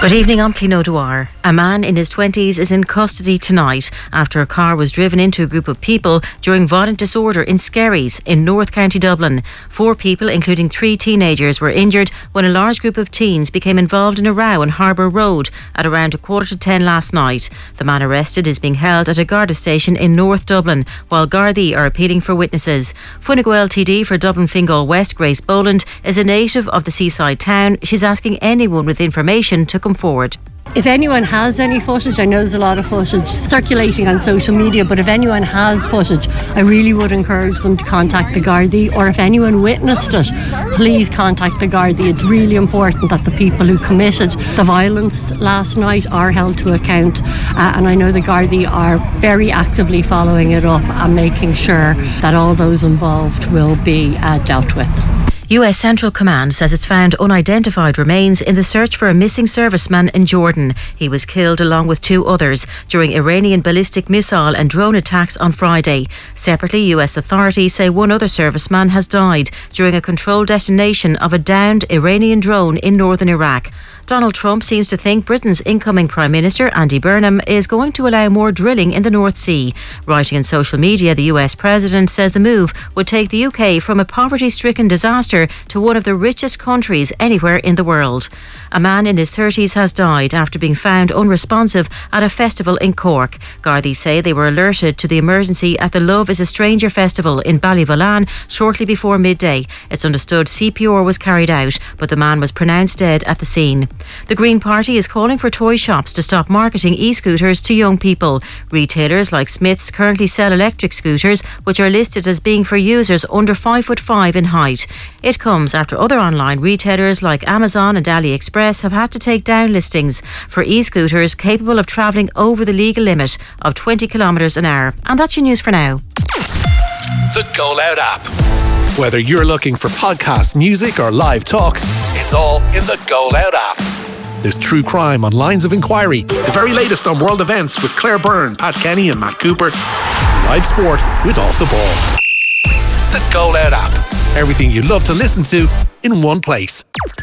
Good evening, I'm Clino Dwyer. A man in his 20s is in custody tonight after a car was driven into a group of people during violent disorder in Skerries in North County Dublin. 4 people, including 3 teenagers, were injured when a large group of teens became involved in a row on Harbour Road at around 9:15 last night. The man arrested is being held at a Garda station in North Dublin, while Gardaí are appealing for witnesses. Funnigo LTD for Dublin Fingal West, Grace Boland, is a native of the seaside town. She's asking anyone with information to come forward. If anyone has any footage, I know there's a lot of footage circulating on social media, but if anyone has footage, I really would encourage them to contact the Gardaí, or if anyone witnessed it, please contact the Gardaí. It's really important that the people who committed the violence last night are held to account, and I know the Gardaí are very actively following it up and making sure that all those involved will be dealt with. US Central Command says it's found unidentified remains in the search for a missing serviceman in Jordan. He was killed along with 2 others during Iranian ballistic missile and drone attacks on Friday. Separately, US authorities say 1 other serviceman has died during a controlled detonation of a downed Iranian drone in northern Iraq. Donald Trump seems to think Britain's incoming Prime Minister, Andy Burnham, is going to allow more drilling in the North Sea. Writing on social media, the US President says the move would take the UK from a poverty-stricken disaster to one of the richest countries anywhere in the world. A man in his 30s has died after being found unresponsive at a festival in Cork. Gardaí say they were alerted to the emergency at the Love is a Stranger festival in Ballyvolane shortly before midday. It's understood CPR was carried out, but the man was pronounced dead at the scene. The Green Party is calling for toy shops to stop marketing e-scooters to young people. Retailers like Smiths currently sell electric scooters, which are listed as being for users under 5'5" in height. It comes after other online retailers like Amazon and AliExpress have had to take down listings for e-scooters capable of travelling over the legal limit of 20 kilometres an hour. And that's your news for now. The Go Loud app. Whether you're looking for podcast, music or live talk, it's all in the Go Loud app. There's true crime on Lines of Inquiry, the very latest on world events with Claire Byrne, Pat Kenny and Matt Cooper, live sport with Off the Ball. The Go Loud app. Everything you love to listen to in one place.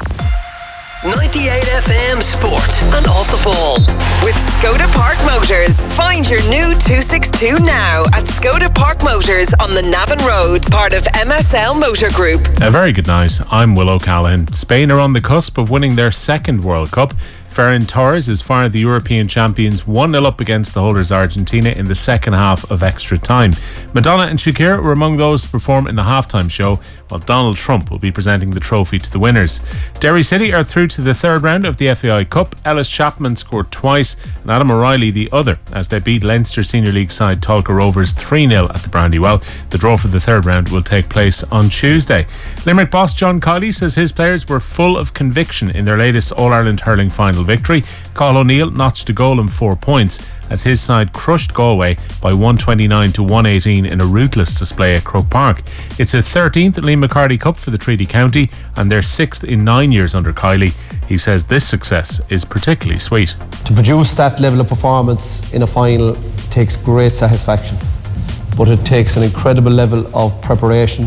98 FM Sport and Off the Ball with Skoda Park Motors. Find your new 262 now at Skoda Park Motors on the Navan Road, part of MSL Motor Group. A very good night. I'm Will O'Callaghan. Spain are on the cusp of winning their 2nd World Cup. Ferran Torres is fired the European champions 1-0 up against the holders Argentina in the second half of extra time. Madonna and Shakira were among those to perform in the halftime show, while Donald Trump will be presenting the trophy to the winners. Derry City are through to the 3rd round of the FAI Cup. Ellis Chapman scored twice and Adam O'Reilly the other as they beat Leinster Senior League side Tolka Rovers 3-0 at the Brandywell. The draw for the 3rd round will take place on Tuesday. Limerick boss John Kiley says his players were full of conviction in their latest All-Ireland hurling final victory. Cathal O'Neill notched a goal and 4 points as his side crushed Galway by 129 to 118 in a ruthless display at Croke Park. It's a 13th Liam McCarthy Cup for the Treaty County and their 6th in 9 years under Kiley. He says this success is particularly sweet. To produce that level of performance in a final takes great satisfaction, but it takes an incredible level of preparation.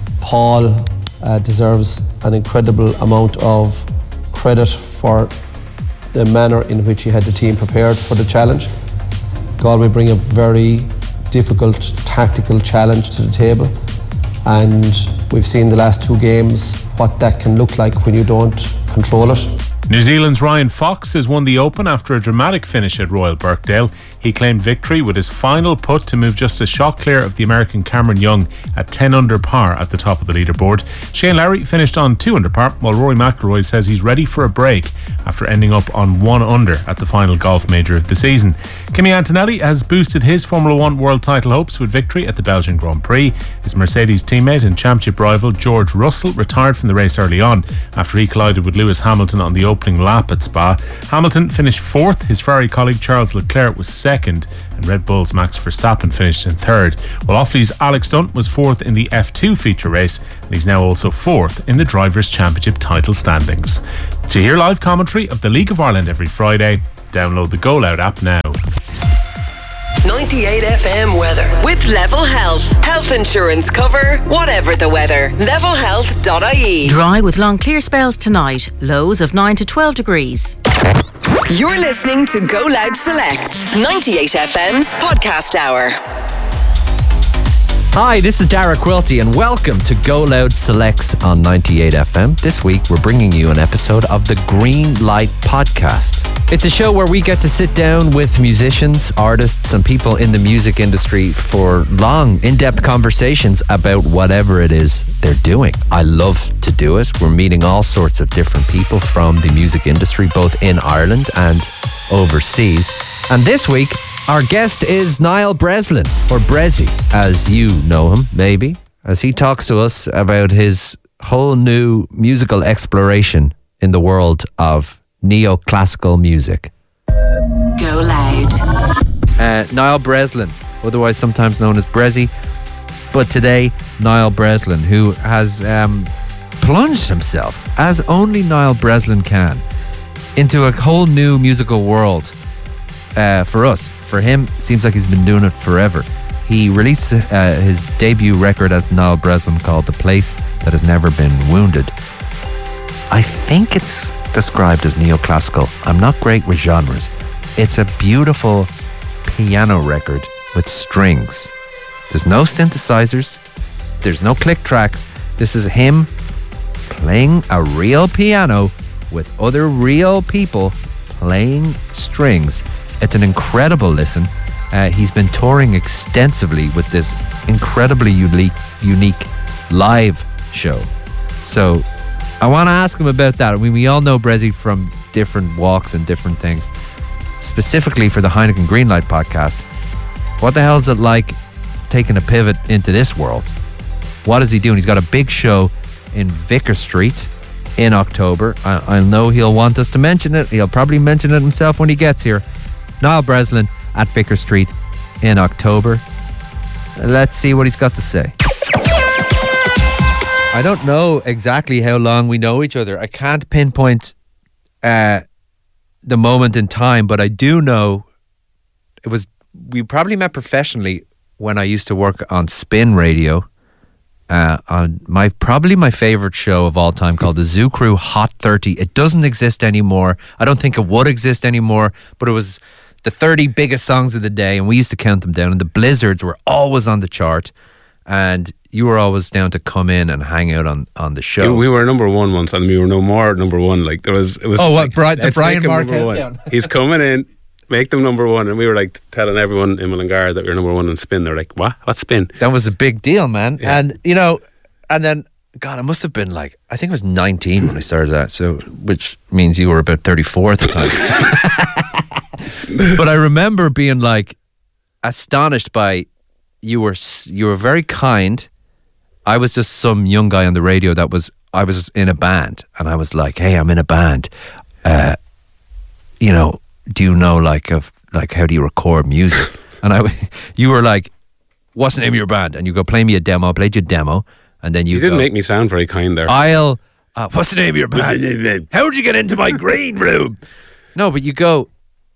Paul deserves an incredible amount of credit for the manner in which he had the team prepared for the challenge. Galway bring a very difficult tactical challenge to the table, and we've seen the last 2 games what that can look like when you don't control it. New Zealand's Ryan Fox has won the Open after a dramatic finish at Royal Birkdale. He claimed victory with his final putt to move just a shot clear of the American Cameron Young at 10 under par at the top of the leaderboard. Shane Lowry finished on 2 under par, while Rory McIlroy says he's ready for a break after ending up on 1 under at the final golf major of the season. Kimi Antonelli has boosted his Formula 1 world title hopes with victory at the Belgian Grand Prix. His Mercedes teammate and championship rival George Russell retired from the race early on after he collided with Lewis Hamilton on the opening lap at Spa. Hamilton finished 4th, his Ferrari colleague Charles Leclerc was 2nd, and Red Bull's Max Verstappen finished in 3rd, while Offaly's Alex Stunt was 4th in the F2 feature race, and he's now also 4th in the Drivers' Championship title standings. To hear live commentary of the League of Ireland every Friday, download the Go Loud app now. 98 FM weather with Level Health. Health insurance cover, whatever the weather. levelhealth.ie. Dry with long clear spells tonight. Lows of 9 to 12 degrees. You're listening to Go Loud Selects, 98 FM's podcast hour. Hi, this is Dara Quilty and welcome to Go Loud Selects on 98 FM. This week we're bringing you an episode of the Green Light Podcast. It's a show where we get to sit down with musicians, artists and people in the music industry for long, in-depth conversations about whatever it is they're doing. I love to do it. We're meeting all sorts of different people from the music industry, both in Ireland and overseas. And this week, our guest is Niall Breslin, or Brezzy, as you know him, maybe, as he talks to us about his whole new musical exploration in the world of neoclassical music. Go Loud. Niall Breslin, otherwise sometimes known as Brezzy, but today, Niall Breslin, who has plunged himself, as only Niall Breslin can, into a whole new musical world for us. For him, seems like he's been doing it forever. He released his debut record as Niall Breslin called The Place That Has Never Been Wounded. I think it's described as neoclassical. I'm not great with genres. It's a beautiful piano record with strings. There's no synthesizers. There's no click tracks. This is him playing a real piano with other real people playing strings. It's an incredible listen. He's been touring extensively with this incredibly unique live show. So I want to ask him about that. I mean, we all know Brezzy from different walks and different things. Specifically for the Heineken Greenlight podcast, what the hell is it like taking a pivot into this world? What is he doing? He's got a big show in Vicar Street in October. I know he'll want us to mention it. He'll probably mention it himself when he gets here. Niall Breslin at Vicar Street in October. Let's see what he's got to say. I don't know exactly how long we know each other. I can't pinpoint the moment in time, but I do know we probably met professionally when I used to work on Spin Radio on my favorite show of all time called the Zoo Crew Hot 30. It doesn't exist anymore. I don't think it would exist anymore, but it was the 30 biggest songs of the day, and we used to count them down, and the Blizzards were always on the chart, and you were always down to come in and hang out on the show. We were number one once, and we were no more number one. Like it was. The Brian Mark countdown. He's coming in, make them number one, and we were like telling everyone in Mullingar that we were number one in Spin. They're like, "What? What's Spin?" That was a big deal, man. Yeah. And and then God, I must have been like, I think I was 19 when I started that. So, which means you were about 34 at the time. But I remember being like astonished by you were very kind. I was just some young guy on the radio I was in a band, and I was like, "Hey, I'm in a band. Do you know how do you record music?" And you were like, "What's the name of your band?" And you go, "Play me a demo." I played you a demo, and then you didn't make me sound very kind there. What's the name of your band? How did you get into my green room? No, but you go,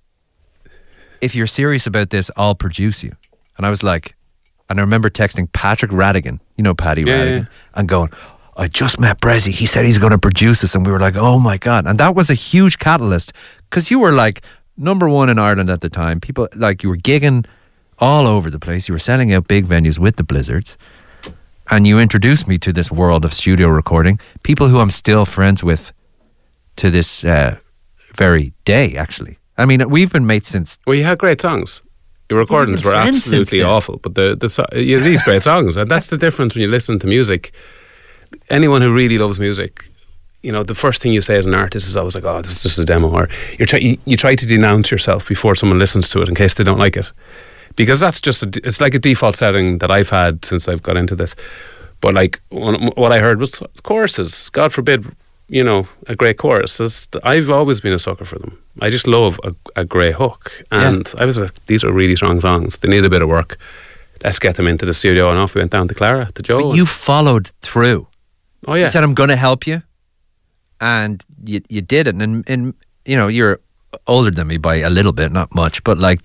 "If you're serious about this, I'll produce you." And I was like, and I remember texting Patrick Radigan, you know Paddy Radigan, and going, "I just met Brezzy. He said he's going to produce us." And we were like, "Oh my God." And that was a huge catalyst because you were like number one in Ireland at the time. People, like, you were gigging all over the place. You were selling out big venues with the Blizzards. And you introduced me to this world of studio recording. People who I'm still friends with to this very day, actually. I mean, we've been mates since... Well, you had great songs. Your recordings were absolutely awful, but you had these great songs. And that's the difference when you listen to music. Anyone who really loves music, the first thing you say as an artist is always like, "Oh, this is just a demo," or you try to denounce yourself before someone listens to it in case they don't like it, because that's just it's like a default setting that I've had since I've got into this. But like what I heard was choruses. God forbid, a great chorus. I've always been a sucker for them. I just love a great hook, and I was like, these are really strong songs. They need a bit of work. Let's get them into the studio, and off we went down to Clara, to Joe. But you followed through. Oh yeah. You said, "I'm going to help you," and you did it. And you're older than me by a little bit, not much, but like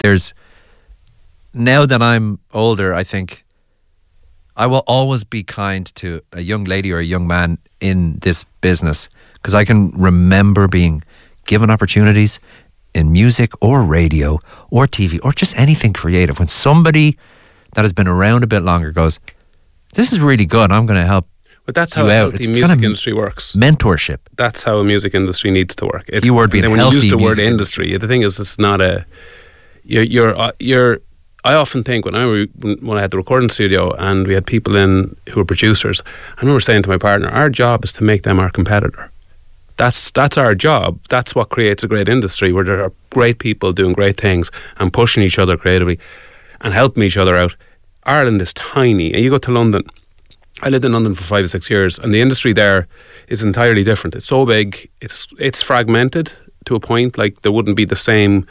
now that I'm older, I think I will always be kind to a young lady or a young man in this business, because I can remember being given opportunities in music or radio or TV or just anything creative, when somebody that has been around a bit longer goes, this is really good, I'm going to help. But that's how a healthy music industry works. Mentorship. That's how a music industry needs to work. It's, keyword being when healthy. You use the word industry, the thing is, it's not a. I often think when I had the recording studio and we had people in who were producers, I remember saying to my partner, our job is to make them our competitor. That's our job. That's what creates a great industry, where there are great people doing great things and pushing each other creatively and helping each other out. Ireland is tiny, and you go to London. I lived in London for 5 or 6 years, and the industry there is entirely different. It's so big, it's fragmented to a point. Like, there wouldn't be the same,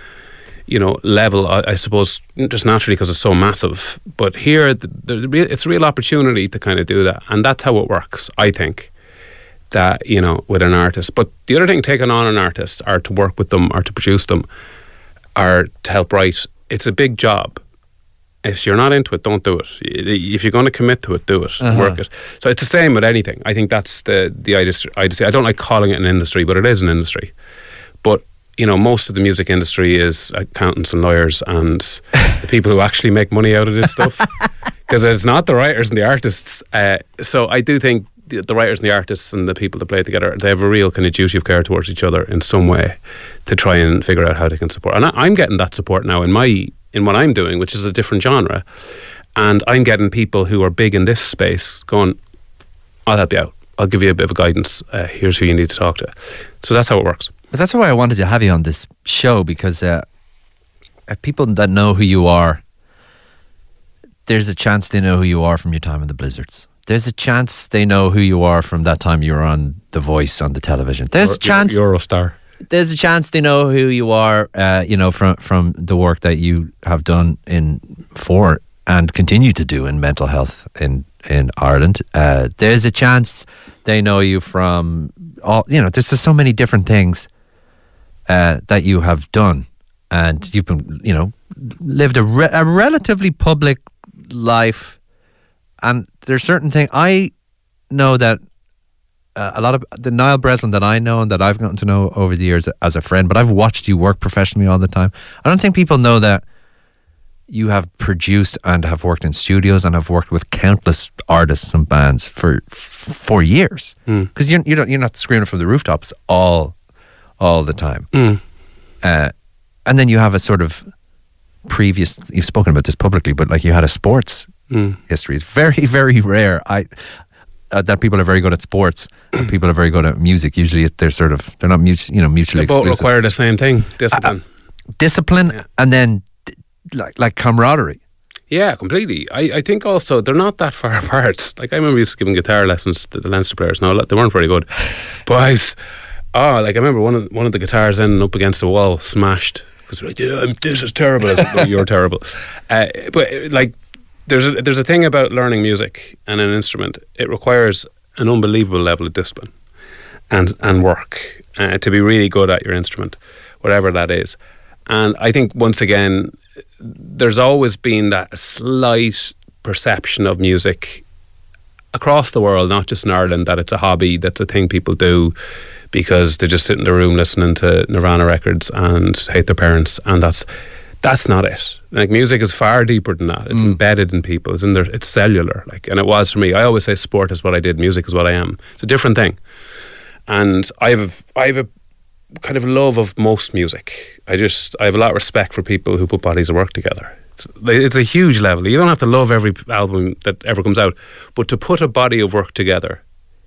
level, I suppose, just naturally because it's so massive. But here, it's a real opportunity to kind of do that, and that's how it works, I think, that, with an artist. But the other thing, taking on an artist, or to work with them, or to produce them, or to help write, it's a big job. If you're not into it, don't do it. If you're going to commit to it, do it. Work it. So it's the same with anything. I think that's the industry. I don't like calling it an industry, but it is an industry. But, most of the music industry is accountants and lawyers and the people who actually make money out of this stuff. Because it's not the writers and the artists. So I do think the writers and the artists and the people that play together, they have a real kind of duty of care towards each other in some way to try and figure out how they can support. And I'm getting that support now in what I'm doing, which is a different genre. And I'm getting people who are big in this space going, I'll help you out. I'll give you a bit of guidance. Here's who you need to talk to. So that's how it works. But that's why I wanted to have you on this show, because people that know who you are, there's a chance they know who you are from your time in the Blizzards. There's a chance they know who you are from that time you were on The Voice on the television. There's a chance... Eurostar. There's a chance they know who you are, from the work that you have done for and continue to do in mental health in Ireland. There's a chance they know you from all. There's just so many different things that you have done, and you've been, lived a relatively public life. And there's certain things I know that. A lot of the Niall Breslin that I know and that I've gotten to know over the years as a friend, but I've watched you work professionally all the time. I don't think people know that you have produced and have worked in studios and have worked with countless artists and bands for years. Because you're not screaming from the rooftops all the time. And then you have a sort of previous. You've spoken about this publicly, but like you had a sports history. It's very, very rare. That people are very good at sports and people are very good at music. Usually they're not mutually exclusive. Both require the same thing, discipline. Discipline, and then like camaraderie. Yeah, completely. I think also they're not that far apart. Like, I remember used to giving guitar lessons to the Leinster players. Now, they weren't very good. But I remember one of the guitars ending up against the wall, smashed. Because like, this is terrible. I was like, oh, you're terrible. But like, There's a thing about learning music and an instrument. It requires an unbelievable level of discipline and work to be really good at your instrument, whatever that is. And I think, once again, there's always been that slight perception of music across the world, not just in Ireland, that it's a hobby, that's a thing people do because they just sit in their room listening to Nirvana records and hate their parents, and that's not it. Like, music is far deeper than that. It's embedded in people. It's in there. It's cellular. Like, and it was for me. I always say sport is what I did. Music is what I am. It's a different thing. And I have a kind of love of most music. I have a lot of respect for people who put bodies of work together. It's a huge level. You don't have to love every album that ever comes out, but to put a body of work together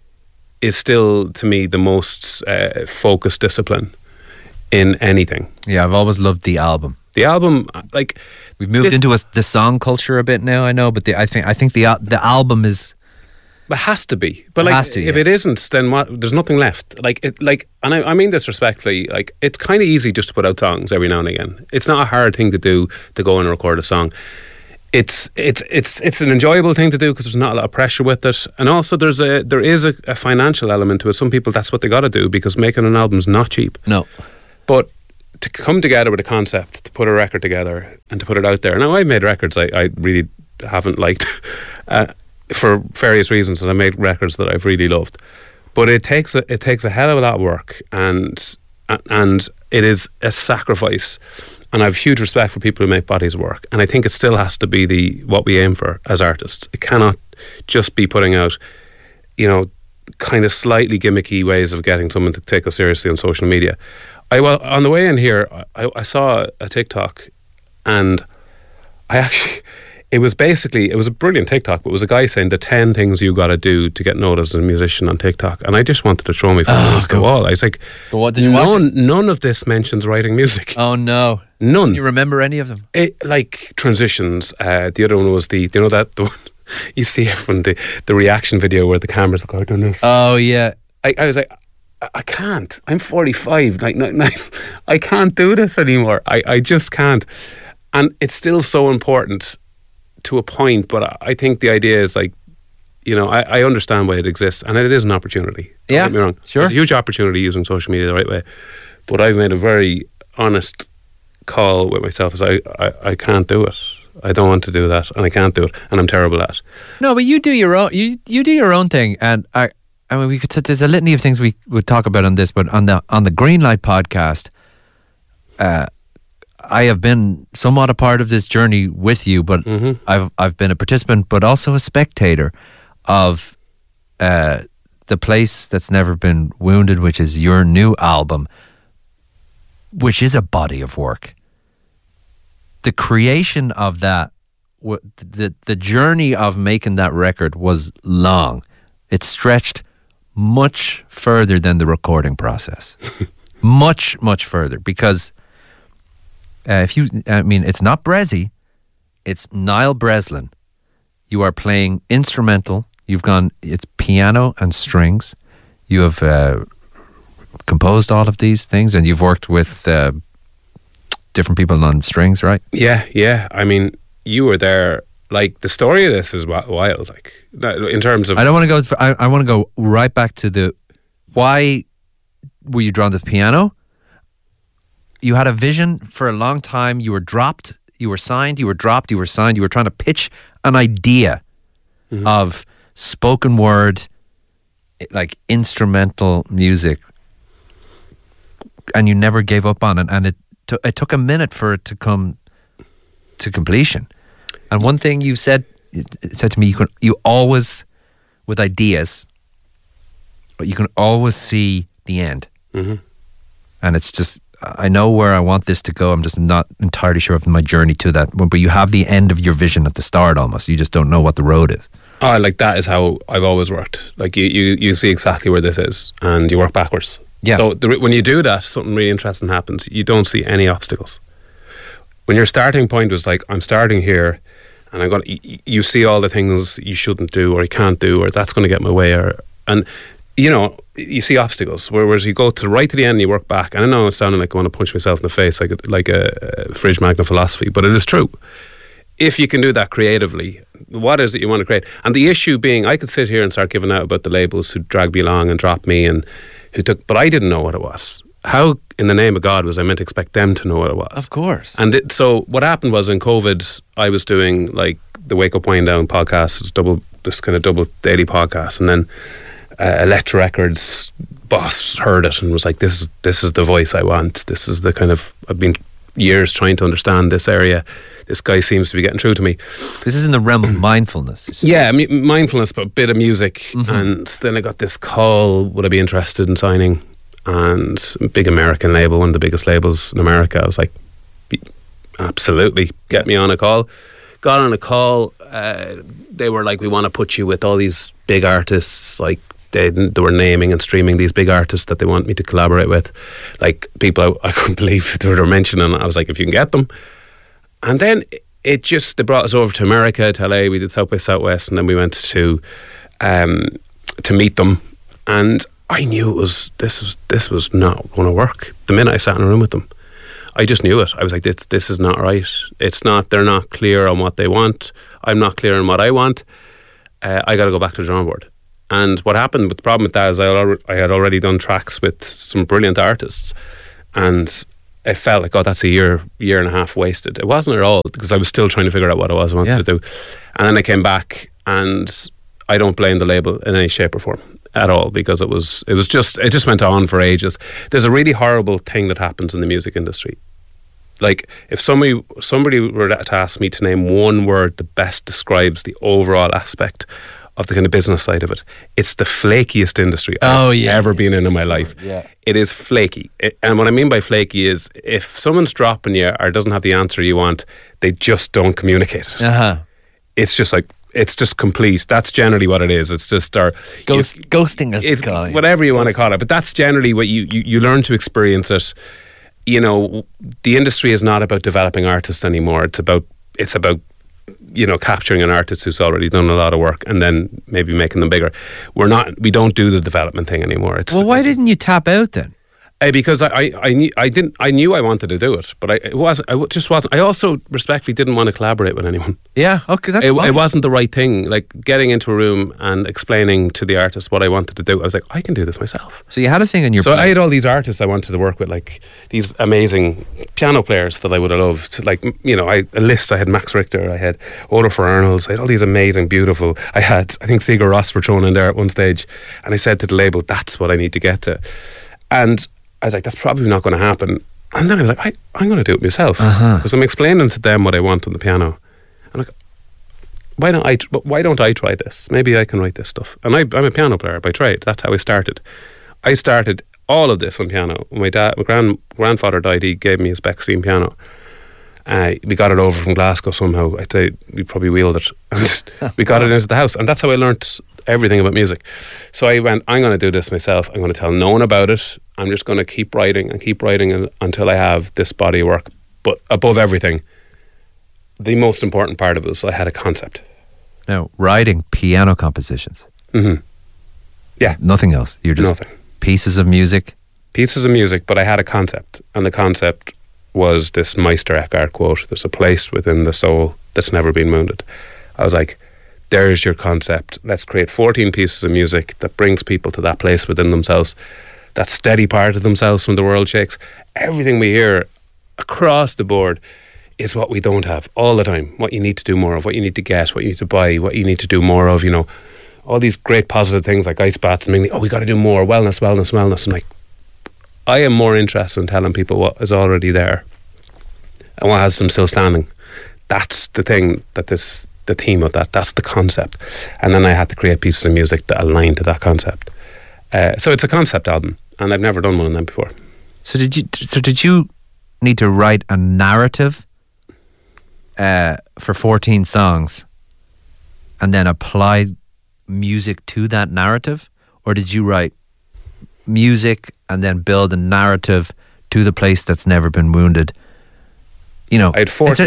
is still, to me, the most focused discipline in anything. Yeah, I've always loved the album. The album, like, we've moved into the song culture a bit now, I know, but I think the album is. It has to be, but like, if it isn't, then what? There's nothing left. And I mean this respectfully. Like, it's kind of easy just to put out songs every now and again. It's not a hard thing to do, to go and record a song. It's an enjoyable thing to do because there's not a lot of pressure with it, and also there is a financial element to it. Some people, that's what they got to do, because making an album's not cheap. No, but to come together with a concept, to put a record together and to put it out there. Now, I've made records I really haven't liked for various reasons, and I made records that I've really loved. But it takes a hell of a lot of work and it is a sacrifice. And I have huge respect for people who make bodies of work. And I think it still has to be what we aim for as artists. It cannot just be putting out, kind of slightly gimmicky ways of getting someone to take us seriously on social media. On the way in here, I saw a TikTok, and it was a brilliant TikTok, but it was a guy saying the 10 things you got to do to get noticed as a musician on TikTok. And I just wanted to throw my phone against the wall. I was like, what did you watch? None of this mentions writing music. Oh, no. None. Do you remember any of them? Like transitions. The other one was the one you see everyone, the reaction video where the cameras look out on this. Oh, yeah. I was like, I can't. I'm 45. I can't do this anymore. I just can't. And it's still so important to a point, but I think the idea is I understand why it exists, and it is an opportunity. Yeah, don't get me wrong. Sure. It's a huge opportunity using social media the right way. But I've made a very honest call with myself as I can't do it. I don't want to do that, and I can't do it, and I'm terrible at it. No, but you do your own. You do your own thing, and I mean, we could. There's a litany of things we would talk about on this, but on the Greenlight podcast, I have been somewhat a part of this journey with you, but I've been a participant, but also a spectator of the place that's never been wounded, which is your new album, which is a body of work. The creation of that, the journey of making that record was long. It stretched much further than the recording process. much further, because it's not Brezzy, it's Niall Breslin. You are playing instrumental. It's piano and strings. You have composed all of these things, and you've worked with different people on strings, right? Yeah. I mean, you were there. Like, the story of this is wild. Like, in terms of, I don't want to go. I want to go right back to why were you drawn to the piano? You had a vision for a long time. You were dropped. You were signed. You were dropped. You were signed. You were trying to pitch an idea of spoken word, like instrumental music, and you never gave up on it. And it took a minute for it to come to completion. And one thing you said to me, you always, with ideas, but you can always see the end. And it's just, I know where I want this to go. I'm just not entirely sure of my journey to that. But you have the end of your vision at the start almost. You just don't know what the road is. Oh, like, that is how I've always worked. Like, you see exactly where this is, and you work backwards. Yeah. So when you do that, something really interesting happens. You don't see any obstacles. When your starting point was like, I'm starting here, and I'm going to, you see all the things you shouldn't do, or you can't do, or that's going to get in my way, and you see obstacles. Whereas you go right to the end and you work back. And I know it's sounding like I want to punch myself in the face like a Fridge Magna philosophy, but it is true. If you can do that creatively, what is it you want to create? And the issue being, I could sit here and start giving out about the labels who dragged me along and dropped me and but I didn't know what it was. How, in the name of God, was I meant to expect them to know what it was? Of course. And so what happened was, in COVID, I was doing like the Wake Up Wind Down podcast, this kind of double daily podcast, and then Elektra Records boss heard it and was like, this is the voice I want. This is the kind of, I've been years trying to understand this area. This guy seems to be getting through to me. This is in the realm of mindfulness. Yeah, mindfulness, but a bit of music. And then I got this call, would I be interested in signing? And a big American label, one of the biggest labels in America. I was like, absolutely, get me on a call. Got on a call. They were like, we want to put you with all these big artists. Like, they were naming and streaming these big artists that they want me to collaborate with. Like, people I couldn't believe they were mentioning. I was like, if you can get them. And then they brought us over to America, to LA. We did South by Southwest, and then we went to meet them. And I knew this was not going to work. The minute I sat in a room with them, I just knew it. I was like, this is not right. It's not. They're not clear on what they want. I'm not clear on what I want. I got to go back to the drawing board. And what happened with the problem with that is I had already done tracks with some brilliant artists, and it felt like, that's a year and a half wasted. It wasn't at all, because I was still trying to figure out what it was I wanted to do. And then I came back, and I don't blame the label in any shape or form. at all, because it just went on for ages. There's a really horrible thing that happens in the music industry. Like, if somebody were to ask me to name one word that best describes the overall aspect of the kind of business side of it, it's the flakiest industry I've ever been in my life. Yeah. It is flaky. And what I mean by flaky is, if someone's dropping you or doesn't have the answer you want, they just don't communicate it. Uh-huh. It's just like, it's just complete. That's generally what it is. It's just ghosting, as it's they call it. Whatever you want to call it. But that's generally what you learn to experience it. You know, the industry is not about developing artists anymore. It's about capturing an artist who's already done a lot of work and then maybe making them bigger. We don't do the development thing anymore. Why didn't you tap out then? Because I knew I wanted to do it, but I just wasn't. I also respectfully didn't want to collaborate with anyone. Yeah, okay, that's fine. It wasn't the right thing. Like, getting into a room and explaining to the artist what I wanted to do, I was like, I can do this myself. So you had a thing on your So I had all these artists I wanted to work with, like these amazing piano players that I would have loved. Like, a list. I had Max Richter, I had Olafur Arnalds, I had all these amazing, beautiful. I think Sigur Rós were thrown in there at one stage, and I said to the label, that's what I need to get to. And I was like, that's probably not going to happen. And then I was like, I'm going to do it myself. Because I'm explaining to them what I want on the piano. I'm like, why don't I try this? Maybe I can write this stuff. And I'm a piano player by trade. That's how I started. I started all of this on piano. My grandfather died. He gave me his Beck-Stein piano. We got it over from Glasgow somehow. I'd say we probably wheeled it. And we got it into the house. And that's how I learnt everything about music. So I went, I'm going to do this myself. I'm going to tell no one about it. I'm just going to keep writing until I have this body of work. But above everything, the most important part of it was I had a concept. Now, writing piano compositions. Mm-hmm. Yeah. Nothing else. You're just nothing. Pieces of music, but I had a concept. And the concept was this Meister Eckhart quote, there's a place within the soul that's never been wounded. I was like, there's your concept. Let's create 14 pieces of music that brings people to that place within themselves, that steady part of themselves when the world shakes. Everything we hear across the board is what we don't have all the time, what you need to do more of, what you need to get, what you need to buy, what you need to do more of, all these great positive things like ice baths and we got to do more, wellness. I'm like, I am more interested in telling people what is already there and what has them still standing. That's the thing, the theme of that's the concept. And then I had to create pieces of music that align to that concept. So it's a concept album, and I've never done one of them before. So did you need to write a narrative for 14 songs and then apply music to that narrative? Or did you write music and then build a narrative to the place that's never been wounded? I had 14.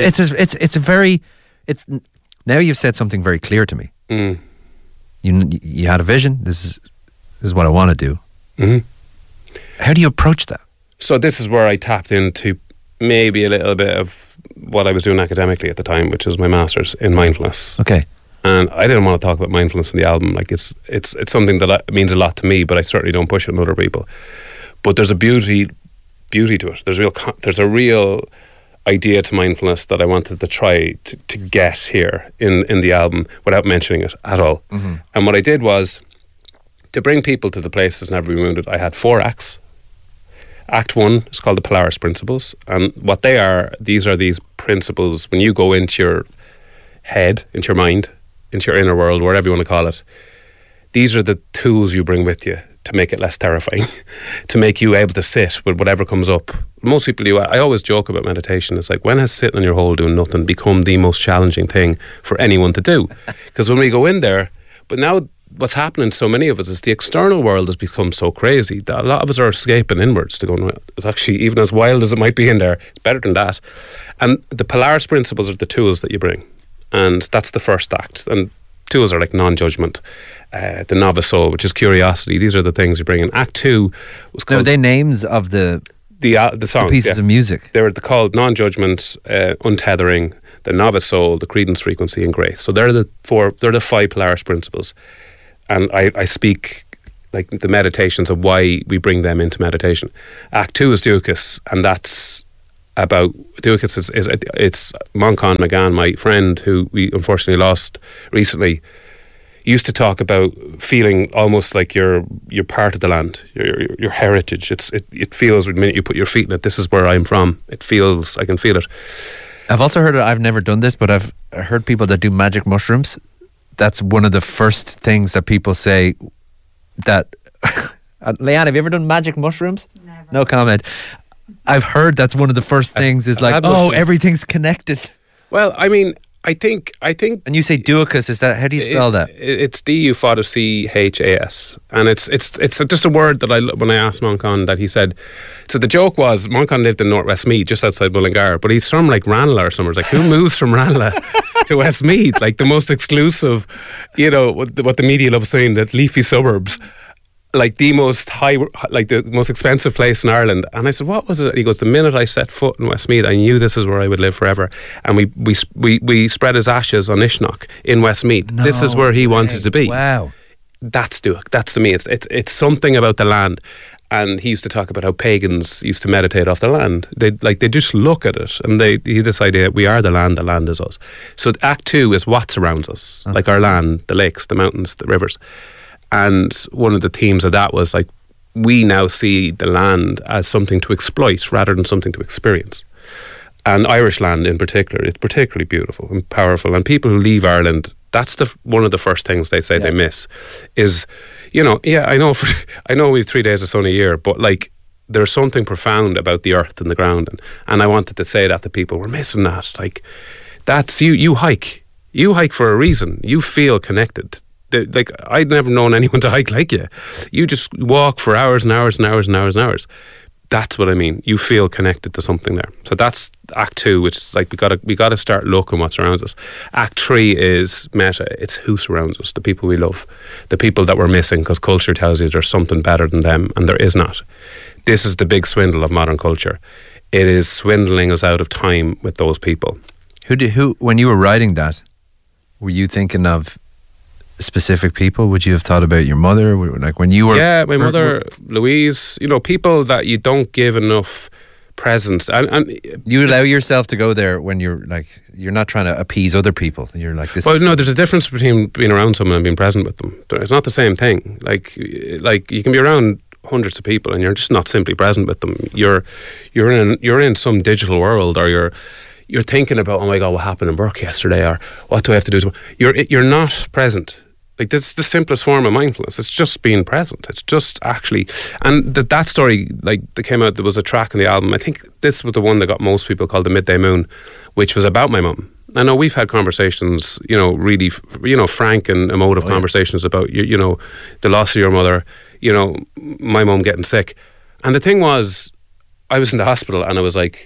Now you've said something very clear to me. Mm. You had a vision. This is what I want to do. Mm-hmm. How do you approach that? So this is where I tapped into maybe a little bit of what I was doing academically at the time, which was my master's in mindfulness. Okay. And I didn't want to talk about mindfulness in the album. Like, it's something that means a lot to me, but I certainly don't push it on other people. But there's a beauty to it. There's a real idea to mindfulness that I wanted to try to get here in the album without mentioning it at all. Mm-hmm. And what I did was, to bring people to the place that's never been wounded, I had 4 acts. Act 1 is called the Polaris Principles, and what they are, these principles, when you go into your head, into your mind, into your inner world, whatever you want to call it, these are the tools you bring with you to make it less terrifying, to make you able to sit with whatever comes up. Most people do. I always joke about meditation. It's like, when has sitting on your hole doing nothing become the most challenging thing for anyone to do? Because when we go in there, but now what's happening to so many of us is the external world has become so crazy that a lot of us are escaping inwards to go, it's actually, even as wild as it might be in there, it's better than that. And the Polaris Principles are the tools that you bring. And that's the first act. And tools are like non-judgment, the novice soul, which is curiosity. These are the things you bring in. Act 2 was called... Are they names of the songs, pieces of music? They were called non-judgment, untethering, the novice soul, the credence, frequency, and grace. So they're the 5 Polaris Principles. And I speak like the meditations of why we bring them into meditation. Act 2 is Dúchas, and that's about Dúchas it's Moncon McGann, my friend who we unfortunately lost recently. used to talk about feeling almost like you're part of the land, your heritage. It feels the minute you put your feet in it, this is where I'm from. It feels, I can feel it. I've also heard, I've never done this, but I've heard people that do magic mushrooms. That's one of the first things that people say that... Leanne, have you ever done magic mushrooms? Never. No comment. I've heard that's one of the first things is like, everything's connected. Well, I mean, I think. And you say duicus, is that, how do you spell that? It's D-U-C-H-A-S. And it's just a word that when I asked Moncon that he said, so the joke was, Moncon lived in North Westmeath, just outside Mullingar, but he's from like Ranelagh or somewhere. It's like, who moves from Ranelagh to Westmeath? Like the most exclusive, what the media love saying, that leafy suburbs. Like the most the most expensive place in Ireland. And I said, what was it? And he goes, the minute I set foot in Westmeath, I knew this is where I would live forever. And we spread his ashes on Ishnock in Westmeath. No this is where he wanted to be. Wow. That's to me. It's something about the land. And he used to talk about how pagans used to meditate off the land. They just look at it and he had this idea, we are the land is us. So Act 2 is what surrounds us, like our land, the lakes, the mountains, the rivers. And one of the themes of that was like, we now see the land as something to exploit rather than something to experience. And Irish land in particular is particularly beautiful and powerful. And people who leave Ireland, that's one of the first things they say they miss is, I know we have 3 days of sun a year, but like there's something profound about the earth and the ground. And I wanted to say that to people, we're missing that. Like that's you hike. You hike for a reason. You feel connected. Like I'd never known anyone to hike like you. You just walk for hours and hours and hours and hours and hours. That's what I mean. You feel connected to something there. So that's Act 2, which is like we got to start looking what surrounds us. Act 3 is meta. It's who surrounds us, the people we love, the people that we're missing, because culture tells you there's something better than them, and there is not. This is the big swindle of modern culture. It is swindling us out of time with those people. Who when you were writing that, were you thinking of specific people? Would you have thought about your mother? Like when you were... Yeah, my mother, Louise, people that you don't give enough presence. And you allow yourself to go there when you're not trying to appease other people. You're like this. Well, no, there's a difference between being around someone and being present with them. It's not the same thing. Like you can be around hundreds of people and you're just not simply present with them. You're in some digital world, or you're thinking about, oh my God, what happened in Burke yesterday, or what do I have to do tomorrow? You're not present. Like, this is the simplest form of mindfulness. It's just being present. It's just actually... And that story, that came out, there was a track on the album. I think this was the one that got most people, called The Midday Moon, which was about my mum. I know we've had conversations, really, frank and emotive conversations about, the loss of your mother, my mum getting sick. And the thing was, I was in the hospital and I was like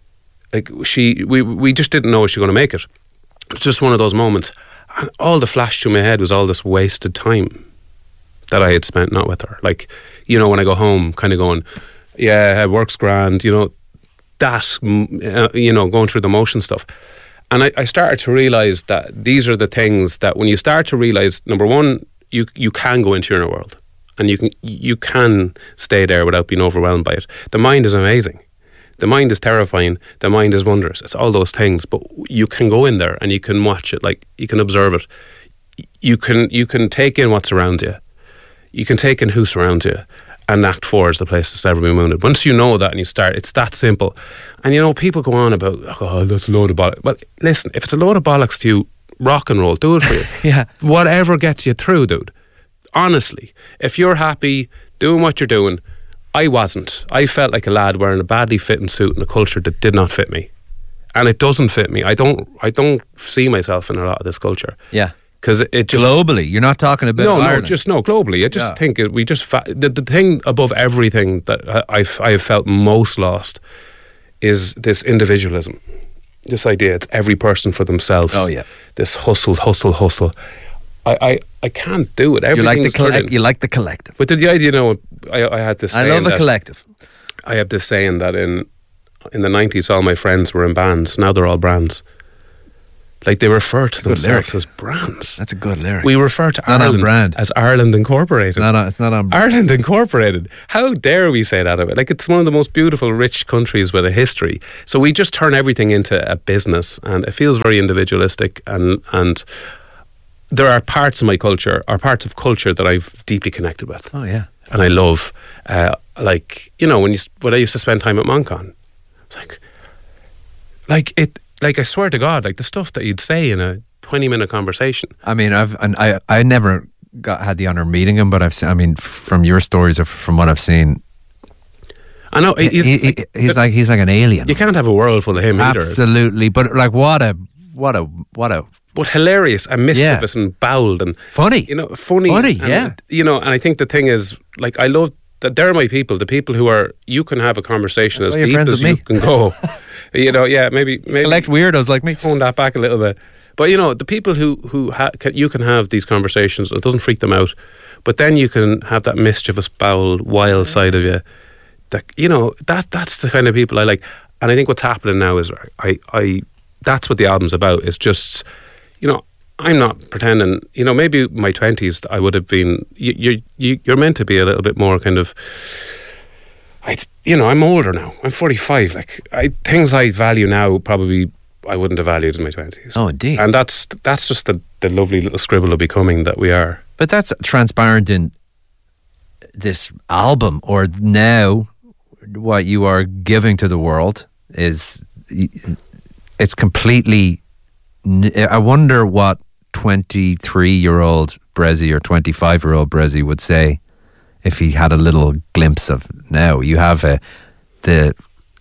we just didn't know if she was going to make it. It was just one of those moments. And all the flash through my head was all this wasted time that I had spent not with her. Like, when I go home, kind of going, yeah, work's grand, going through the motion stuff. And I started to realise that these are the things that when you start to realise, number one, you can go into your inner world and you can stay there without being overwhelmed by it. The mind is amazing. The mind is terrifying. The mind is wondrous. It's all those things, but you can go in there and you can watch it, like you can observe it. You can take in what surrounds you. You can take in who surrounds you. And Act 4 is the place that's ever been wounded. Once you know that and you start, it's that simple. And people go on about, oh, that's a load of bollocks. Well, listen, if it's a load of bollocks to you, rock and roll, do it for you. Yeah. Whatever gets you through, dude. Honestly, if you're happy doing what you're doing, I wasn't. I felt like a lad wearing a badly fitting suit in a culture that did not fit me. And it doesn't fit me. I don't see myself in a lot of this culture. Yeah. Because it just... Globally, you're not talking about Ireland. Globally. I just think the thing above everything that I have felt most lost is this individualism. This idea, it's every person for themselves. Oh, yeah. This hustle. I can't do it. You like the collective. But the idea, I had this saying. I love a collective. I have this saying that in the 90s, all my friends were in bands. Now they're all brands. Like, they refer to themselves as brands. That's a good lyric. We refer to Ireland as Ireland Incorporated. It's not on brand. Ireland Incorporated. How dare we say that of it? Like, it's one of the most beautiful, rich countries with a history. So we just turn everything into a business, and it feels very individualistic, and there are parts of my culture, or parts of culture that I've deeply connected with. Oh yeah. And I love, like, you know, when I used to spend time at Moncon, it's like I swear to God, like the stuff that you'd say in a 20-minute conversation. I mean, I never had the honor of meeting him, but I've seen, I mean, from your stories or from what I've seen, I know he's like an alien. You can't have a world full of him either. Absolutely, but like what a but hilarious and mischievous and bowled and funny. You know, funny. And, yeah. You know, and I think the thing is, like, I love that they're my people. The people who are, you can have a conversation as deep as you can go. You know, yeah, maybe collect weirdos like me. Tone that back a little bit. But you know, the people who you can have these conversations. It doesn't freak them out. But then you can have that mischievous, bowled, wild side of you. That, you know, that's the kind of people I like. And I think what's happening now is I that's what the album's about. It's just, you know, I'm not pretending, you know, maybe my 20s I would have been, you're meant to be a little bit more kind of, you know, I'm older now. I'm 45. Like, things I value now probably I wouldn't have valued in my 20s. Oh, indeed. And that's just the lovely little scribble of becoming that we are. But that's transparent in this album, or now what you are giving to the world is, it's completely, I wonder what 23-year-old Bressie or 25-year-old Bressie would say if he had a little glimpse of now. You have the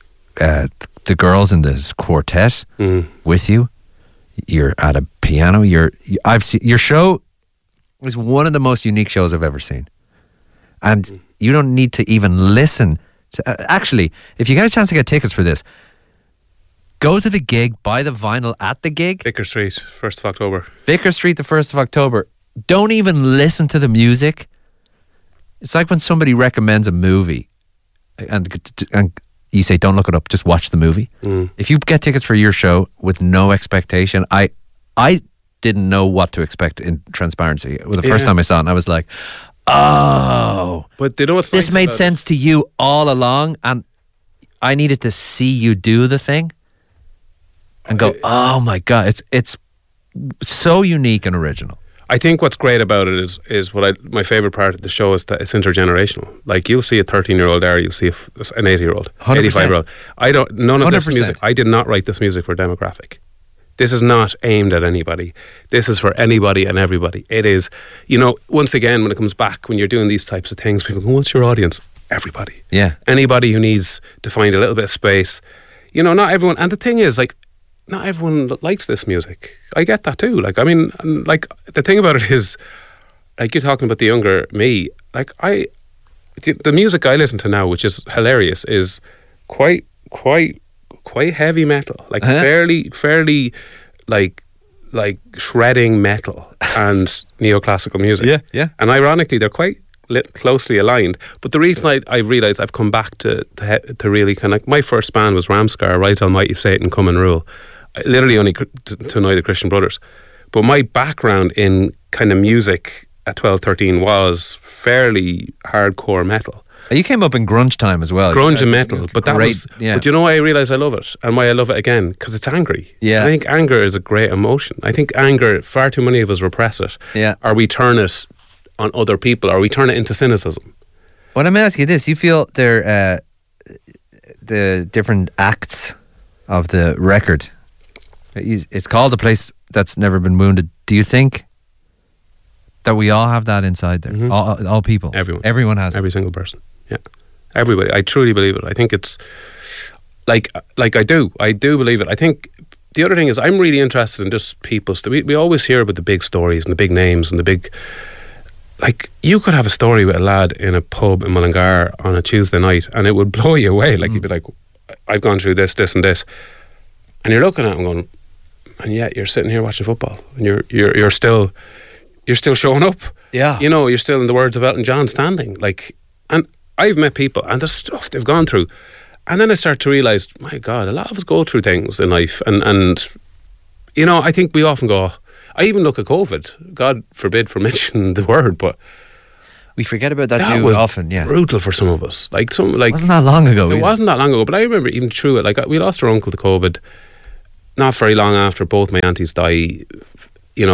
girls in this quartet with you. You're at a piano. I've seen your show is one of the most unique shows I've ever seen, and you don't need to even listen to. Actually, if you get a chance to get tickets for this, go to the gig, buy the vinyl at the gig. Vicar Street, 1st of October. Vicar Street, the 1st of October. Don't even listen to the music. It's like when somebody recommends a movie and you say, don't look it up, just watch the movie. If you get tickets for your show with no expectation, I didn't know what to expect in transparency. Well, the first time I saw it, and I was like, oh. But you know what's this nice made sense to you all along, and I needed to see you do the thing and go, oh my God, it's so unique and original. I think what's great about it is my favourite part of the show is that it's intergenerational. Like, you'll see a 13-year-old there, you'll see an 80-year-old, 85-year-old. None of 100%. This music, I did not write this music for a demographic. This is not aimed at anybody. This is for anybody and everybody. It is, you know, once again, when it comes back, when you're doing these types of things, people go, what's your audience? Everybody. Yeah. Anybody who needs to find a little bit of space. You know, not everyone, and the thing is, like, not everyone likes this music. I get that too. Like, I mean, like, the thing about it is, like, you're talking about the younger me, like, the music I listen to now, which is hilarious, is quite heavy metal, like fairly like shredding metal and neoclassical music. Yeah. And ironically, they're quite closely aligned. But the reason I realised I've come back to really kind of, my first band was Ramscar, Rise Almighty Satan, Come and Rule. Literally only to annoy the Christian Brothers. But my background in kind of music at 12, 13 was fairly hardcore metal. You came up in grunge time as well. Grunge and metal, but that was. Yeah. But you know why I realise I love it, and why I love it again? Because it's angry. Yeah. I think anger is a great emotion. I think anger, far too many of us repress it. Yeah. Or we turn it on other people, or we turn it into cynicism. Well, let me ask you this: you feel the different acts of the record? It's called A Place That's Never Been Wounded. Do you think that we all have that inside there? Mm-hmm. All people, everyone has every single person. Yeah, everybody. I truly believe it. I think it's like I do believe it. I think the other thing is, I'm really interested in just people. We always hear about the big stories and the big names and the big, like, you could have a story with a lad in a pub in Mullingar on a Tuesday night and it would blow you away. Like, you'd be like, I've gone through this and this, and you're looking at him going, and yet you're sitting here watching football and you're still showing up. Yeah, you know, you're still, in the words of Elton John, standing. Like, and I've met people and the stuff they've gone through, and then I start to realise, my God, a lot of us go through things in life, and you know, I think we often go, I even look at COVID, God forbid for mentioning the word, but we forget about that too often. Yeah, brutal for some of us. Like, wasn't that long ago. It wasn't that long ago, but I remember even through it. Like, we lost our uncle to COVID not very long after both my aunties died. You know,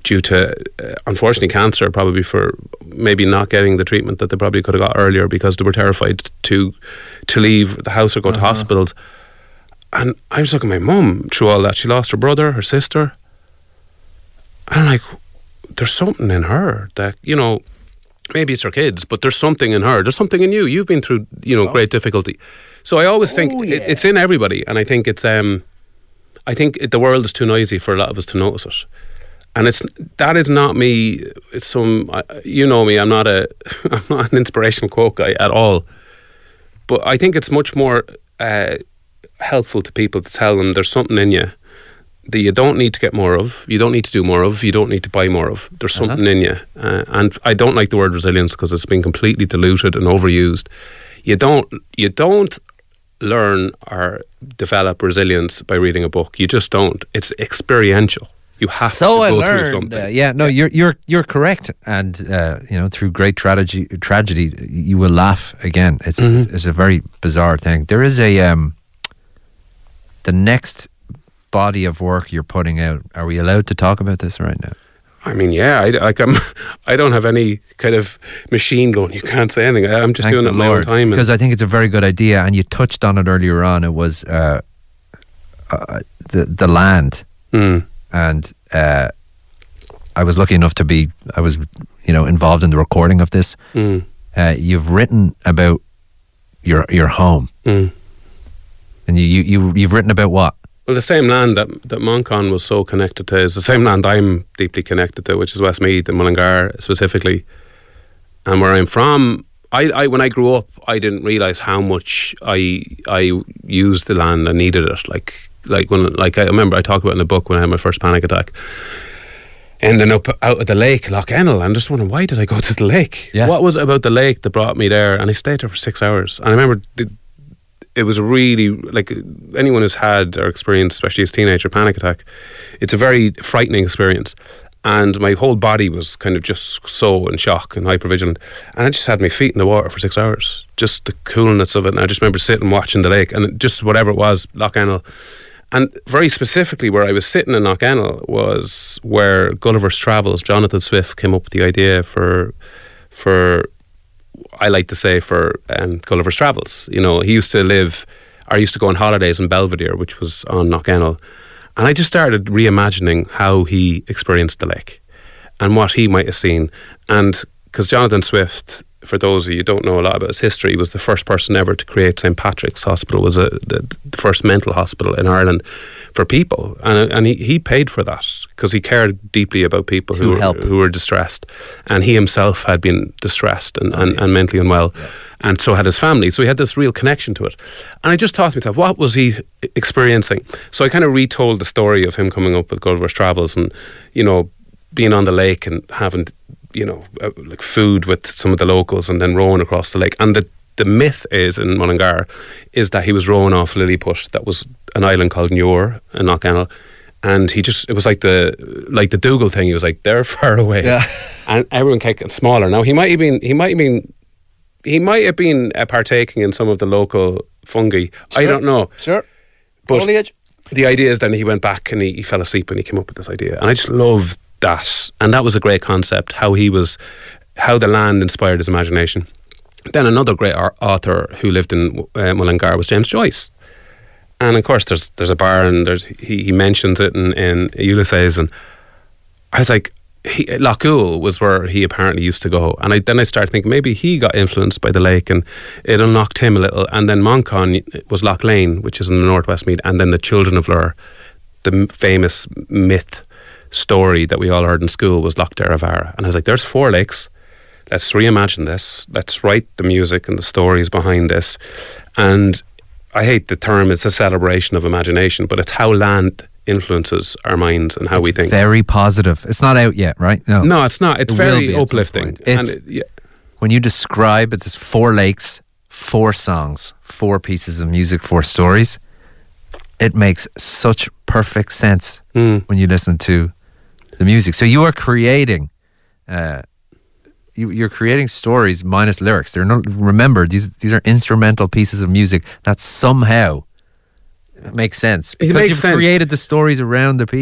due to, unfortunately, cancer, probably for maybe not getting the treatment that they probably could have got earlier because they were terrified to leave the house or go to hospitals. And I was looking at my mum through all that. She lost her brother, her sister. And I'm like, there's something in her that, you know, maybe it's her kids, but there's something in her. There's something in you. You've been through, you know, great difficulty. So I always think it's in everybody. And I think it's, I think the world is too noisy for a lot of us to notice it. And that is not me. It's some, you know me, I'm not an inspirational quote guy at all. But I think it's much more helpful to people to tell them there's something in you that you don't need to get more of, you don't need to do more of, you don't need to buy more of. There's something in you. And I don't like the word resilience because it's been completely diluted and overused. You don't learn or develop resilience by reading a book. You just don't. It's experiential. You have to go through something. You're correct. And you know, through great tragedy, you will laugh again. It's a very bizarre thing. There is the next body of work you're putting out. Are we allowed to talk about this right now? I mean, yeah. I don't have any kind of machine going. You can't say anything. I'm just doing it my own time. Because I think it's a very good idea, and you touched on it earlier on. It was the land. And I was lucky enough to be, involved in the recording of this. You've written about your home. And you've written about what? Well, the same land that Moncon was so connected to is the same land I'm deeply connected to, which is Westmeath and Mullingar specifically. And where I'm from, I when I grew up, I didn't realise how much I used the land and needed it. I remember I talked about in the book when I had my first panic attack, ending up out at the lake, Lough Ennel, and just wondering, why did I go to the lake? Yeah. What was it about the lake that brought me there? And I stayed there for 6 hours. And I remember it was really, like, anyone who's had or experienced, especially as a teenager, panic attack, it's a very frightening experience. And my whole body was kind of just so in shock and hypervigilant. And I just had my feet in the water for 6 hours. Just the coolness of it. And I just remember sitting watching the lake, and just whatever it was, Lough Ennel. And very specifically, where I was sitting in Lough Ennel was where Gulliver's Travels, Jonathan Swift came up with the idea for I like to say, for Gulliver's Travels. You know, he used to go on holidays in Belvedere, which was on Lough Ennel. And I just started reimagining how he experienced the lake and what he might have seen. And because Jonathan Swift, for those of you who don't know a lot about his history, was the first person ever to create St. Patrick's Hospital, was the first mental hospital in Ireland for people. And he paid for that because he cared deeply about people who were distressed. And he himself had been distressed and mentally unwell. Yeah. And so had his family. So he had this real connection to it. And I just thought to myself, what was he experiencing? So I kind of retold the story of him coming up with Gulliver's Travels and, you know, being on the lake and having, you know, like food with some of the locals and then rowing across the lake. And the myth is, in Mullingar, is that he was rowing off Lilliput. That was an island called Muir in Lough Ennel. And it was like the Dougal thing. He was like, they're far away. Yeah. And everyone kept getting smaller. Now, he might have been partaking in some of the local fungi. Sure. I don't know. Sure. But foliage. The idea is then he went back and he fell asleep and he came up with this idea. And I just love that. And that was a great concept, how the land inspired his imagination. Then another great author who lived in Mullingar was James Joyce. And of course there's a bar and he mentions it in Ulysses, and I was like, Lochul was where he apparently used to go. And then I started thinking maybe he got influenced by the lake and it unlocked him a little. And then Moncon was Lough Lane, which is in the northwest Meath, and then the Children of Lure, the famous myth story that we all heard in school, was Lough Derravara. And I was like, there's 4 lakes. Let's reimagine this. Let's write the music and the stories behind this. And I hate the term, it's a celebration of imagination, but it's how land influences our minds and how we think. Very positive. It's not out yet, right? No, it's not. It's very uplifting. When you describe it, there's 4 lakes, 4 songs, 4 pieces of music, 4 stories. It makes such perfect sense when you listen to the music. So you are creating you're creating stories minus lyrics. They're not, remember, these are instrumental pieces of music that somehow make sense. Because you've created the stories around the pieces.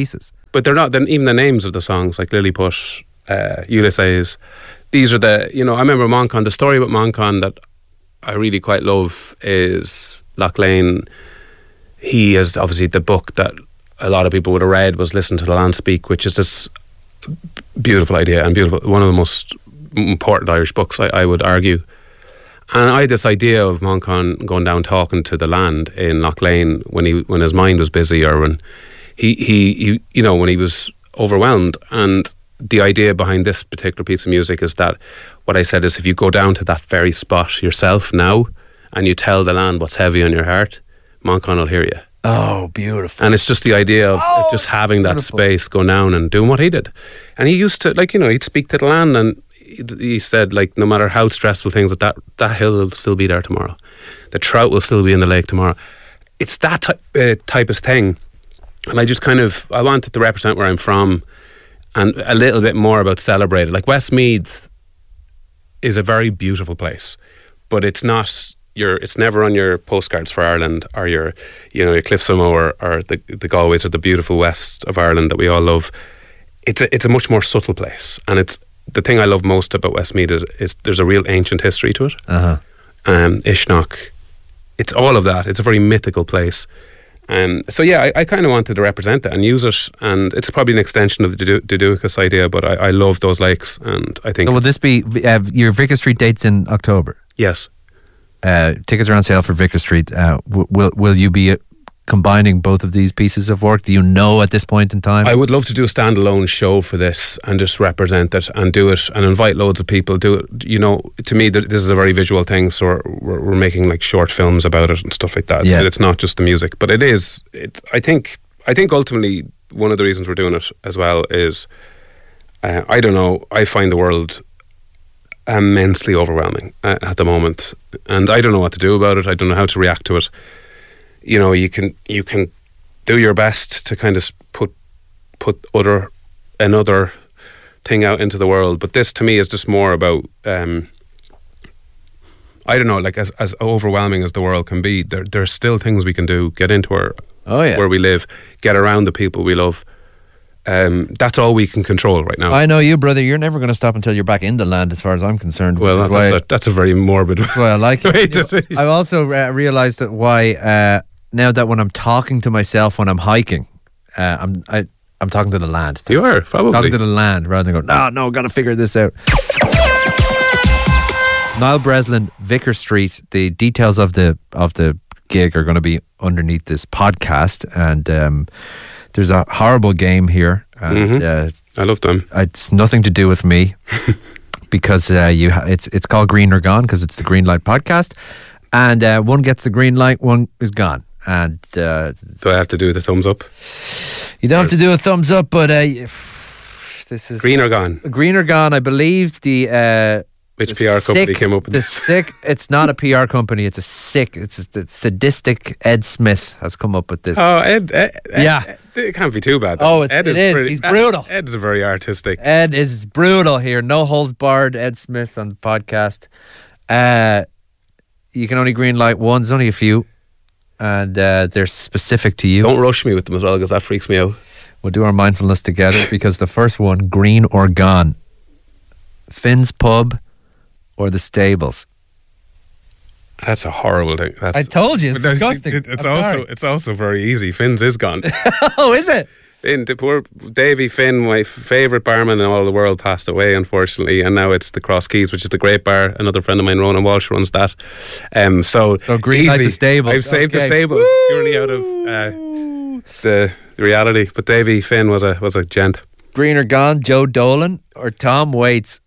but they're not. Then even the names of the songs, like Lilliput, Ulysses, these are the. You know, I remember Moncon. The story about Moncon that I really quite love is Loch Lane. He has obviously the book that a lot of people would have read was Listen to the Land Speak, which is this beautiful idea and one of the most important Irish books, I would argue. And I had this idea of Moncon going down talking to the land in Loch Lane when his mind was busy, or when he you know, when he was overwhelmed. And the idea behind this particular piece of music is that what I said is, if you go down to that very spot yourself now and you tell the land what's heavy on your heart, Moncon will hear you. Oh, beautiful. And it's just the idea of just having that space, go down and doing what he did. And he used to, like, you know, he'd speak to the land, and he said, like, no matter how stressful things, that hill will still be there tomorrow. The trout will still be in the lake tomorrow. It's that type of thing. And I just I wanted to represent where I'm from and a little bit more about celebrate it. Like, Westmeath is a very beautiful place, but it's not... it's never on your postcards for Ireland, or your Cliffsimo or the Galways, or the beautiful west of Ireland that we all love. It's a much more subtle place, and it's the thing I love most about Westmeath is there's a real ancient history to it. Ishnock, it's all of that. It's a very mythical place. So yeah, I kind of wanted to represent that and use it, and it's probably an extension of the Dudúchas idea, but I love those lakes, and I think... So will this be your Vicar Street dates in October? Yes. Tickets are on sale for Vicar Street. Will you be combining both of these pieces of work? Do you know at this point in time? I would love to do a standalone show for this and just represent it and do it and invite loads of people. Do it. You know, to me, this is a very visual thing, so we're making like short films about it and stuff like that. Yeah. It's not just the music, but it is. I think ultimately one of the reasons we're doing it as well is, I don't know, I find the world immensely overwhelming at the moment, and I don't know what to do about it. I don't know how to react to it. You know, you can do your best to kind of put another thing out into the world, but this to me is just more about I don't know, like as overwhelming as the world can be, there's still things we can do. Get into where we live, get around the people we love. That's all we can control right now. I know you, brother. You're never going to stop until you're back in the land, as far as I'm concerned. Well, that's a very morbid. That's why I like it. I've also realised that why now that when I'm talking to myself when I'm hiking, I'm talking to the land. You are probably talking to the land rather than go. No, got to figure this out. Niall Breslin, Vicar Street. The details of the gig are going to be underneath this podcast, and there's a horrible game here. And, I love them. It's nothing to do with me because it's called Green or Gone because it's the Green Light podcast, and one gets the green light, one is gone. And do I have to do the thumbs up? You don't have to do a thumbs up, but this is Green or Gone. Green or Gone. I believe the which PR company came up with this? It's not a PR company. It's a sadistic Ed Smith has come up with this. Oh, Ed yeah. It can't be too bad. Though. Oh, it is. He's brutal. Ed's very artistic. Ed is brutal here. No holds barred. Ed Smith on the podcast. You can only green light one. There's only a few, and they're specific to you. Don't rush me with them as well, because that freaks me out. We'll do our mindfulness together because the first one, Green or Gone. Finn's Pub or the Stables? That's a horrible thing. I told you, it's disgusting. It's also very easy. Finn's is gone. Oh, is it? Finn, the poor Davy Finn, my favourite barman in all the world, passed away, unfortunately, and now it's the Cross Keys, which is the great bar. Another friend of mine, Ronan Walsh, runs that. So Green Light the Stables. I've saved the Stables purely out of the reality. But Davy Finn was a gent. Green or Gone, Joe Dolan or Tom Waits?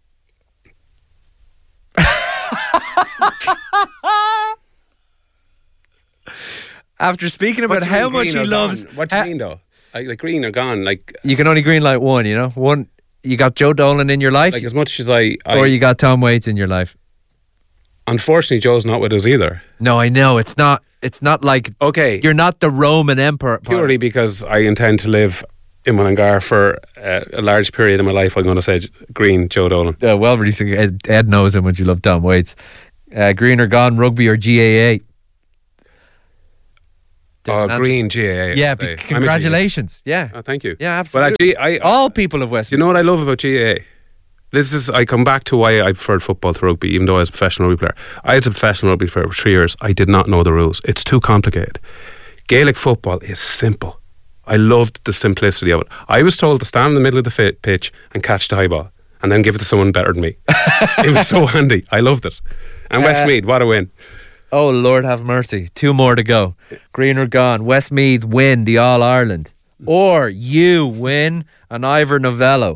After speaking about how much he loves... What do you mean, though? Like Green or Gone? Like, you can only green light one, you know? One, you got Joe Dolan in your life? Like, as much as I or you got Tom Waits in your life? Unfortunately, Joe's not with us either. No, I know. It's not like... Okay. You're not the Roman emperor. Purely because I intend to live in Mullingar for a large period of my life. I'm going to say Green, Joe Dolan. Well, Ed knows him when you love Tom Waits. Green or Gone, rugby or GAA? Green GAA. Yeah, congratulations. Yeah. Oh, thank you. Yeah, absolutely. All people of Westmeath. You know what I love about GAA? I come back to why I preferred football to rugby, even though I was a professional rugby player. I was a professional rugby player for 3 years. I did not know the rules. It's too complicated. Gaelic football is simple. I loved the simplicity of it. I was told to stand in the middle of the pitch and catch the high ball and then give it to someone better than me. It was so handy. I loved it. And Westmeath, what a win. Oh, Lord have mercy. 2 more to go. Green or gone. Westmeath win the All-Ireland. Or you win an Ivor Novello.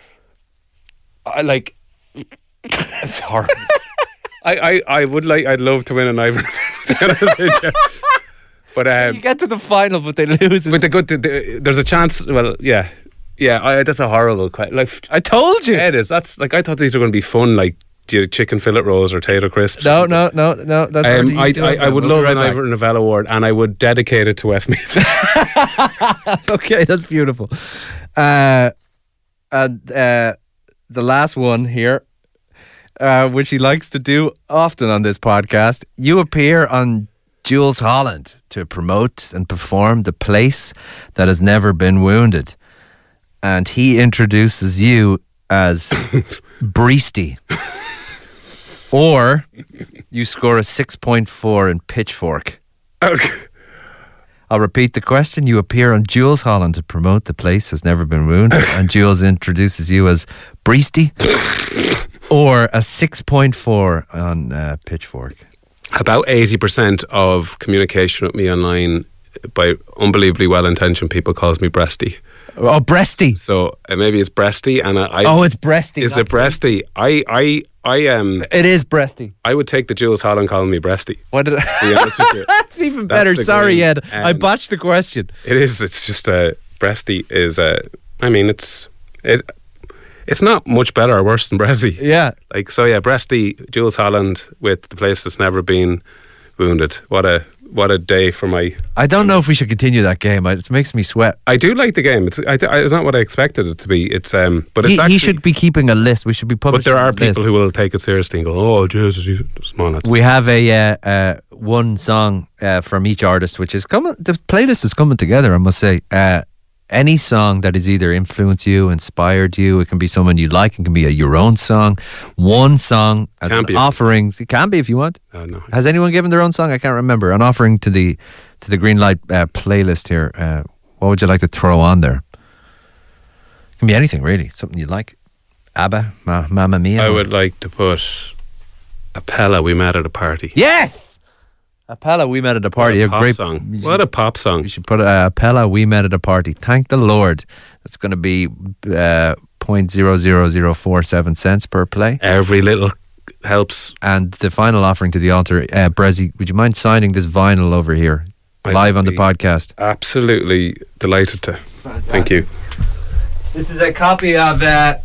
It's horrible. I'd love to win an Ivor Novello. But you get to the final, but they lose. But there's a chance. Well, yeah. That's a horrible question. I told you. Yeah, it is. That's I thought these were going to be fun, like chicken fillet rolls or tater crisps. No. That's I would love an Ivor Novello award, and I would dedicate it to Westmeath. Okay, that's beautiful. And the last one here, which he likes to do often on this podcast, you appear on Jools Holland to promote and perform The Place That Has Never Been Wounded. And he introduces you as Breasty. Or you score a 6.4 in Pitchfork. Okay. I'll repeat the question. You appear on Jools Holland to promote The Place Has Never Been Wounded. And Jools introduces you as Breasty. Or a 6.4 on Pitchfork. About 80% of communication with me online by unbelievably well-intentioned people calls me Breasty. Oh, Breasty. So maybe it's Breasty, and it's Breasty. Is it Breasty? It is Breasty. I would take the Jools Holland calling me Breasty. What did That's even better. Sorry, Ed. I botched the question. It is. It's just Breasty is. It's not much better or worse than Breasty. Yeah. Breasty, Jools Holland with The Place That's Never Been Wounded. What a day for my... I don't know if we should continue that game. It makes me sweat. I do like the game. It's not what I expected it to be. He should be keeping a list. We should be publishing. But there are people who will take it seriously and go, "Oh, Jesus, he's small." We have a one song from each artist, which is coming. The playlist is coming together, I must say. Any song that has either influenced you, inspired you, it can be someone you like, it can be your own song. One song as an offering. It can be if you want. No. Has anyone given their own song? I can't remember. An offering to the Green Light playlist here. What would you like to throw on there? It can be anything, really. Something you like. ABBA, Mamma Mia. I would like to put Appella, We Met at a Party. Yes! Appella, We Met at a Party. What a pop song. What a pop song. You should put Appella, We Met at a Party. Thank the Lord. That's going to be 0.00047 cents per play. Every little helps. And the final offering to the altar, Brezzy, would you mind signing this vinyl over here, live on the podcast? Absolutely delighted to. Fantastic. Thank you. This is a copy of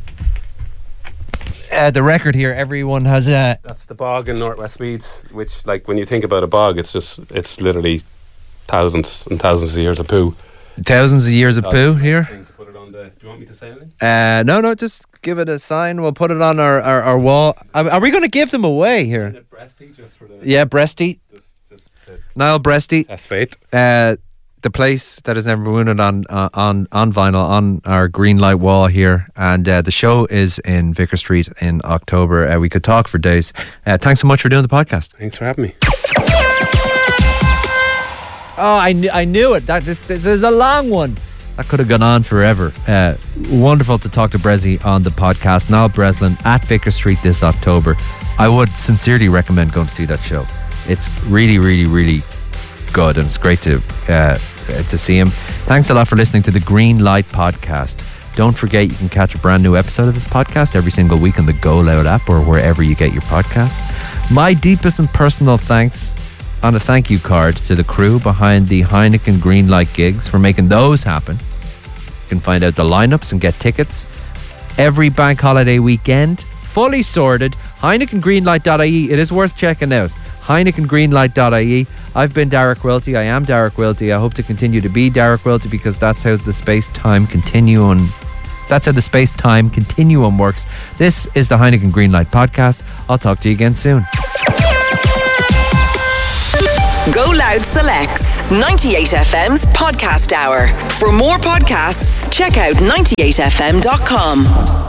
the record here. Everyone has a... That's the bog in North Westmeath, which, when you think about a bog, it's literally thousands and thousands of years of poo. Thousands of years of poo here? To put it on do you want me to say anything? No, just give it a sign. We'll put it on our wall. Are we going to give them away here? Breasty, just for the... Yeah, Breasty. Niall Breasty. That's fate. The Place That Has Never Been Wounded on vinyl on our green light wall here, and the show is in Vicar Street in October. We could talk for days. Thanks so much for doing the podcast. Thanks for having me. Oh, I knew it. This is a long one. That could have gone on forever. Wonderful to talk to Brezzy on the podcast. Niall Breslin at Vicar Street this October. I would sincerely recommend going to see that show. It's really, really, really good, and it's great to see him. Thanks a lot for listening to the Green Light podcast. Don't forget, you can catch a brand new episode of this podcast every single week on the Go Loud app or wherever you get your podcasts. My deepest and personal thanks on a thank you card to the crew behind the Heineken Green Light gigs for making those happen. You can find out the lineups and get tickets every bank holiday weekend, fully sorted. HeinekenGreenlight.ie. It is worth checking out. HeinekenGreenlight.ie. I've been Derek Wilty. I am Derek Wilty. I hope to continue to be Derek Wilty, because that's how the space-time continuum works. This is the Heineken Green Light podcast. I'll talk to you again soon. Go Loud selects. 98FM's Podcast Hour. For more podcasts, check out 98fm.com.